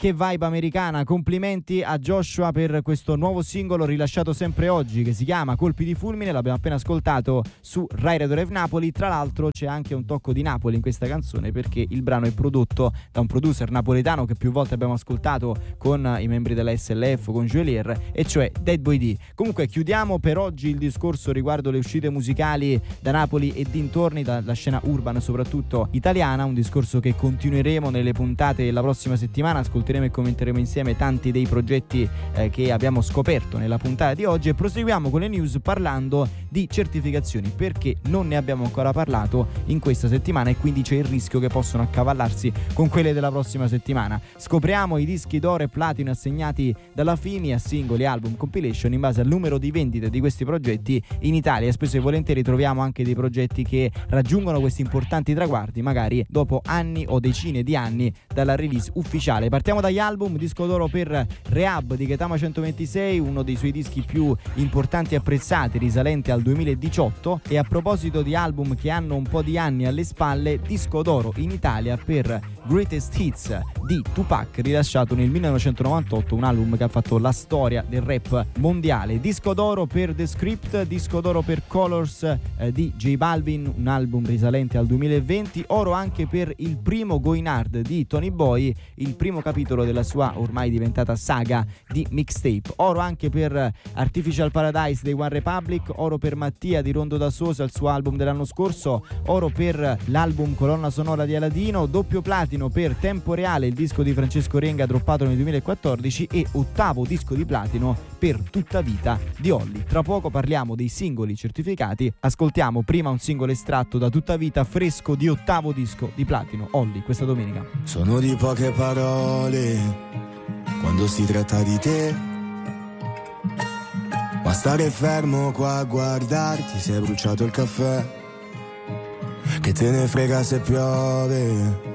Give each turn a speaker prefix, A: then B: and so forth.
A: che vibe americana. Complimenti a Joshua per questo nuovo singolo rilasciato sempre oggi, che si chiama Colpi di fulmine. L'abbiamo appena ascoltato su Rai Radio Rev Napoli. Tra l'altro c'è anche un tocco di Napoli in questa canzone, perché il brano è prodotto da un producer napoletano che più volte abbiamo ascoltato con i membri della SLF, con Juelier, e cioè Dead Boy D. Comunque chiudiamo per oggi il discorso riguardo le uscite musicali da Napoli e dintorni, dalla scena urban soprattutto italiana, un discorso che continueremo nelle puntate della prossima settimana. Ascolteremo e commenteremo insieme tanti dei progetti che abbiamo scoperto nella puntata di oggi, e proseguiamo con le news parlando di certificazioni, perché non ne abbiamo ancora parlato in questa settimana e quindi c'è il rischio che possono accavallarsi con quelle della prossima settimana. Scopriamo i dischi d'oro e platino assegnati dalla FIMI a singoli, album, compilation in base al numero di vendite di questi progetti in Italia. Spesso e volentieri troviamo anche dei progetti che raggiungono questi importanti traguardi magari dopo anni o decine di anni dalla release ufficiale. Partiamo dagli album. Disco d'oro per Rehab di Gaetama 126, uno dei suoi dischi più importanti e apprezzati, risalente al 2018. E a proposito di album che hanno un po' di anni alle spalle, disco d'oro in Italia per Greatest Hits di Tupac, rilasciato nel 1998, un album che ha fatto la storia del rap mondiale. Disco d'oro per The Script, disco d'oro per Colors di J Balvin, un album risalente al 2020. Oro anche per il primo Going Hard di Tony Boy, il primo capitolo della sua ormai diventata saga di mixtape. Oro anche per Artificial Paradise dei One Republic, oro per Mattia di Rondo da Sosa, il suo album dell'anno scorso, oro per l'album colonna sonora di Aladino, doppio platino per Tempo Reale, il disco di Francesco Renga droppato nel 2014, e ottavo disco di platino per Tutta Vita di Olly. Tra poco parliamo dei singoli certificati, ascoltiamo prima un singolo estratto da Tutta Vita fresco di ottavo disco di platino Olly questa domenica.
B: Sono di poche parole quando si tratta di te, ma stare fermo qua a guardarti, sei bruciato il caffè, che te ne frega se piove,